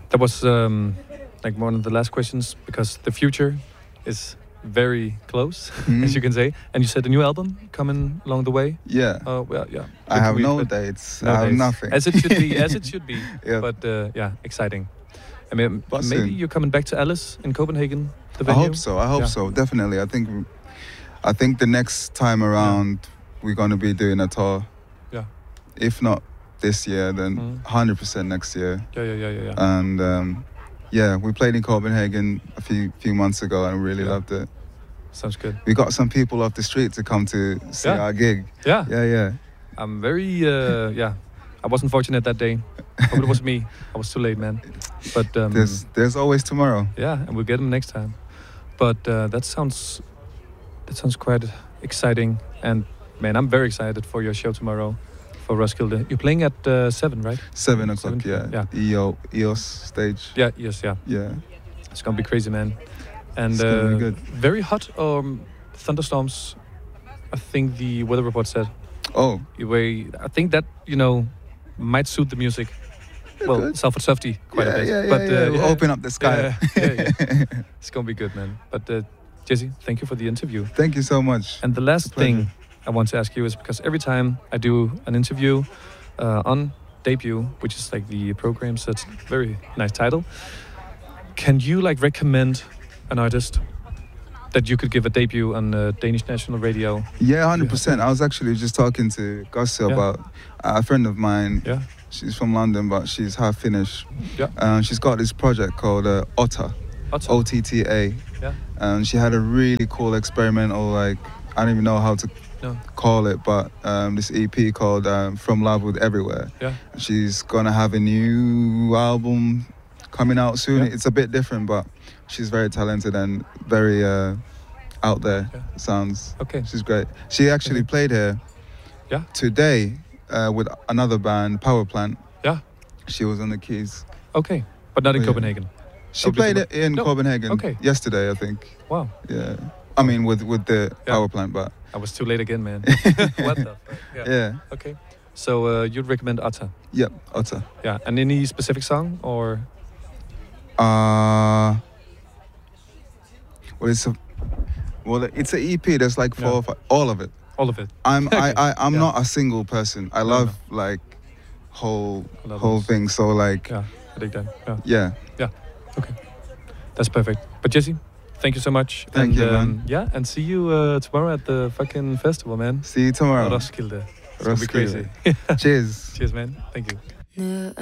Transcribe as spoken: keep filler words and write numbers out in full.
That was um, like one of the last questions because the future is very close, Mm. as you can say. And you said a new album coming along the way. Yeah. Oh well, yeah. I have We- no but dates. no I have dates. nothing. As it should be. As it should be. Yeah. But uh, yeah, exciting. I mean, But maybe soon. you're coming back to Alice in Copenhagen. The I venue? hope so. I hope Yeah. so. Definitely. I think. I think the next time around we're gonna be doing a tour. Yeah. If not this year, then Mm. one hundred percent next year. Yeah, yeah, yeah, yeah. yeah. And um, yeah, we played in Copenhagen a few few months ago and really Yeah. loved it. Sounds good. We got some people off the street to come to see Yeah. our gig. Yeah. Yeah, yeah. I'm very, uh, yeah. I wasn't fortunate that day. Hope it was me. I was too late, man. But um, There's there's always tomorrow. yeah, and we'll get them next time. But uh, that sounds, that sounds quite exciting. And man, I'm very excited for your show tomorrow, for Roskilde. You're playing at uh, seven, right? Seven o'clock. Seven, Yeah. yeah. E O E O S stage. Yeah. Yes. Yeah. Yeah. It's gonna be crazy, man. And It's gonna be uh, good. very hot um, thunderstorms. I think the weather report said. Oh. Way, I think that you know might suit the music. Well, good. Salford Softy quite yeah, a bit. yeah, yeah, but yeah. uh, We'll open up the sky. Yeah, yeah, yeah. It's gonna be good, man. But uh, Jesse, thank you for the interview. Thank you so much. And the last It's a pleasure. thing I want to ask you is because every time I do an interview uh, on Debut, which is like the program, so it's a very nice title. Can you like recommend an artist that you could give a debut on uh, Danish national radio? Yeah, one hundred percent. I was actually just talking to Gussie Yeah. about a friend of mine. Yeah. She's from London, but she's half Finnish. Yeah. Um, she's got this project called uh, Otta, Otta. O T T A. Yeah. And she had a really cool experimental, like, I don't even know how to No. call it, but um, this E P called um, From Love with Everywhere. Yeah. She's gonna have a new album coming out soon. Yeah. It's a bit different, but she's very talented and very uh, out there. Yeah. Sounds. Okay. She's great. She actually Okay. played here Yeah. today uh, with another band, Power Plant. Yeah. She was on the keys. Okay. But not in Oh, yeah. Copenhagen. She That'll be played tomorrow. it in No. Copenhagen Okay. yesterday, I think. Wow. Yeah. I mean, with with the Yeah. Power Plant, but I was too late again, man. What the fuck? Yeah. yeah. Okay. So uh, you'd recommend Otta? Yep, Otta. Yeah. And any specific song or? Uh, well, it's a well, it's an E P. There's like four, Yeah. or five, all of it. All of it. I'm I, I I'm Yeah. not a single person. I love like whole Love whole those. thing. So like Yeah. I dig that. Yeah. yeah. Okay. That's perfect. But Jesse, thank you so much. Thank and, you, man. um, Yeah, and see you uh, tomorrow at the fucking festival, man. See you tomorrow. Roskilde. It's gonna be Roskilde. crazy. Cheers. Cheers, man. Thank you.